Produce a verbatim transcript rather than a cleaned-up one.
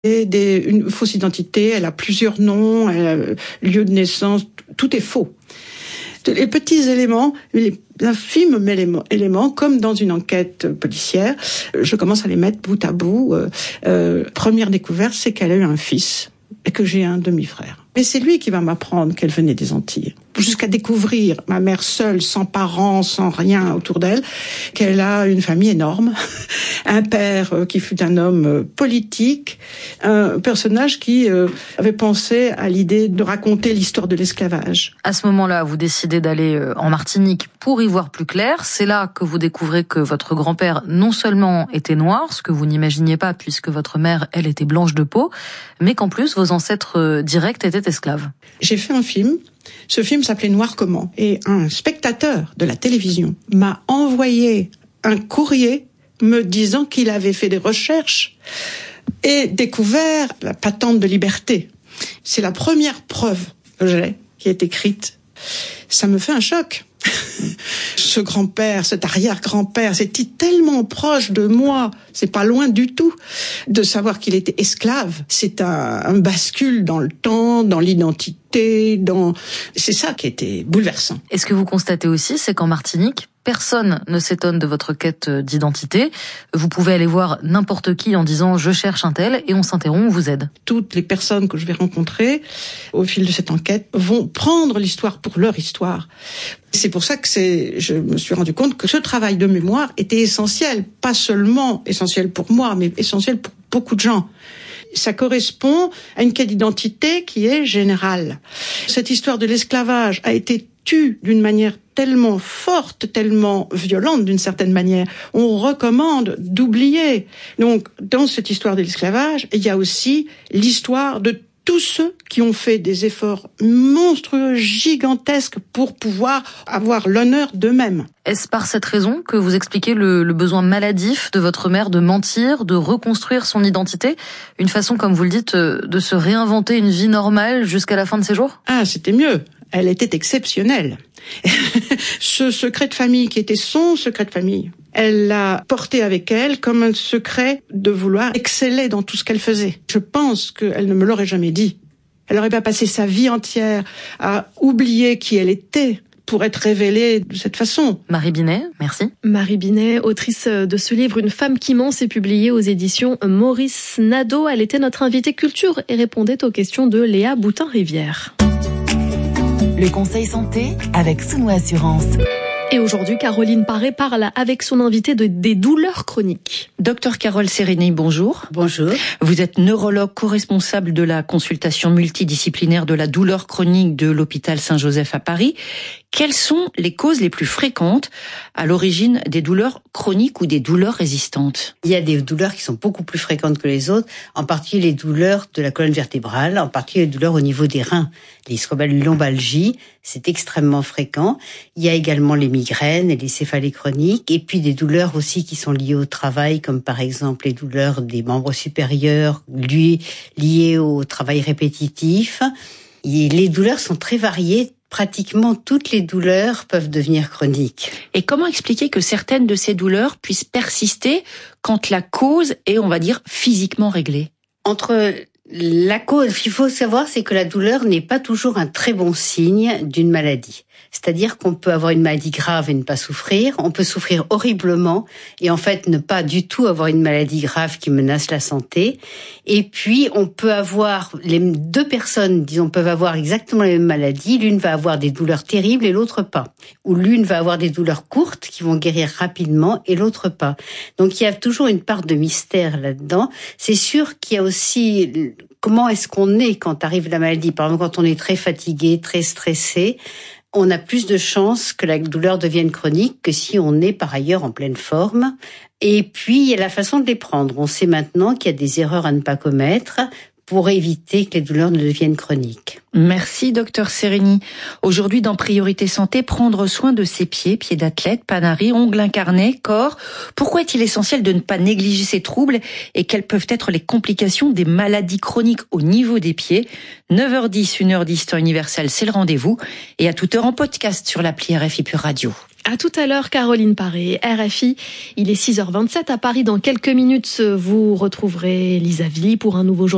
Et des, une fausse identité, elle a plusieurs noms, elle a lieu de naissance, tout est faux. Les petits éléments, les infimes éléments, éléments, comme dans une enquête policière, je commence à les mettre bout à bout. Euh, euh, première découverte, c'est qu'elle a eu un fils et que j'ai un demi-frère. Mais c'est lui qui va m'apprendre qu'elle venait des Antilles. Jusqu'à découvrir, ma mère seule, sans parents, sans rien autour d'elle, qu'elle a une famille énorme, un père qui fut un homme politique, un personnage qui euh, avait pensé à l'idée de raconter l'histoire de l'esclavage. À ce moment-là, vous décidez d'aller en Martinique pour y voir plus clair. C'est là que vous découvrez que votre grand-père non seulement était noir, ce que vous n'imaginiez pas puisque votre mère, elle, était blanche de peau, mais qu'en plus, vos ancêtres directs étaient esclaves. J'ai fait un film. Ce film s'appelait Noir comment ? Et un spectateur de la télévision m'a envoyé un courrier me disant qu'il avait fait des recherches et découvert la patente de liberté. C'est la première preuve que j'ai qui est écrite. Ça me fait un choc. Ce grand-père, cet arrière-grand-père, c'était tellement proche de moi, c'est pas loin du tout, de savoir qu'il était esclave. C'est un, un bascule dans le temps, dans l'identité, dans... c'est ça qui était bouleversant. Et ce que vous constatez aussi, c'est qu'en Martinique, personne ne s'étonne de votre quête d'identité. Vous pouvez aller voir n'importe qui en disant « je cherche un tel » et on s'interrompt, on vous aide. Toutes les personnes que je vais rencontrer au fil de cette enquête vont prendre l'histoire pour leur histoire. C'est pour ça que c'est, je me suis rendu compte que ce travail de mémoire était essentiel, pas seulement essentiel pour moi, mais essentiel pour beaucoup de gens. Ça correspond à une quête d'identité qui est générale. Cette histoire de l'esclavage a été tue d'une manière tellement forte, tellement violente d'une certaine manière. On recommande d'oublier. Donc, dans cette histoire de l'esclavage, il y a aussi l'histoire de tous ceux qui ont fait des efforts monstrueux, gigantesques pour pouvoir avoir l'honneur d'eux-mêmes. Est-ce par cette raison que vous expliquez le, le besoin maladif de votre mère de mentir, de reconstruire son identité? Une façon, comme vous le dites, de se réinventer une vie normale jusqu'à la fin de ses jours? Ah, c'était mieux. Elle était exceptionnelle. Ce secret de famille qui était son secret de famille, elle l'a porté avec elle comme un secret de vouloir exceller dans tout ce qu'elle faisait. Je pense qu'elle ne me l'aurait jamais dit. Elle n'aurait pas passé sa vie entière à oublier qui elle était pour être révélée de cette façon. Marie Binet, merci. Marie Binet, autrice de ce livre « Une femme qui ment », c'est publié aux éditions Maurice Nadeau. Elle était notre invitée culture et répondait aux questions de Léa Boutin-Rivière. Le conseil santé avec Souno Assurance. Et aujourd'hui, Caroline Paré parle avec son invité de, des douleurs chroniques. Docteur Carole Sereni, bonjour. Bonjour. Vous êtes neurologue co-responsable de la consultation multidisciplinaire de la douleur chronique de l'hôpital Saint-Joseph à Paris. Quelles sont les causes les plus fréquentes à l'origine des douleurs chroniques ou des douleurs résistantes? Il y a des douleurs qui sont beaucoup plus fréquentes que les autres, en particulier les douleurs de la colonne vertébrale, en particulier les douleurs au niveau des reins. Les ce qu'on appelle lombalgie, c'est extrêmement fréquent. Il y a également les migraines et les céphalées chroniques, et puis des douleurs aussi qui sont liées au travail, comme par exemple les douleurs des membres supérieurs liées, liées au travail répétitif. Et les douleurs sont très variées. Pratiquement toutes les douleurs peuvent devenir chroniques. Et comment expliquer que certaines de ces douleurs puissent persister quand la cause est, on va dire, physiquement réglée? Entre la cause, ce qu'il faut savoir, c'est que la douleur n'est pas toujours un très bon signe d'une maladie. C'est-à-dire qu'on peut avoir une maladie grave et ne pas souffrir, on peut souffrir horriblement et en fait ne pas du tout avoir une maladie grave qui menace la santé. Et puis on peut avoir, les deux personnes, disons, peuvent avoir exactement la même maladie, l'une va avoir des douleurs terribles et l'autre pas. Ou l'une va avoir des douleurs courtes qui vont guérir rapidement et l'autre pas. Donc il y a toujours une part de mystère là-dedans. C'est sûr qu'il y a aussi comment est-ce qu'on est quand arrive la maladie. Par exemple, quand on est très fatigué, très stressé, on a plus de chances que la douleur devienne chronique que si on est par ailleurs en pleine forme. Et puis, il y a la façon de les prendre. On sait maintenant qu'il y a des erreurs à ne pas commettre pour éviter que les douleurs ne deviennent chroniques. Merci, docteur Sereni. Aujourd'hui, dans Priorité Santé, prendre soin de ses pieds, pieds d'athlète, panari, ongles incarnés, corps. Pourquoi est-il essentiel de ne pas négliger ces troubles et quelles peuvent être les complications des maladies chroniques au niveau des pieds? neuf heures dix, une heure dix, temps universel, c'est le rendez-vous. Et à toute heure en podcast sur l'appli R F I Pure Radio. À tout à l'heure, Caroline Paré, R F I. Il est six heures vingt-sept à Paris. Dans quelques minutes, vous retrouverez Lisa Villy pour un nouveau journal.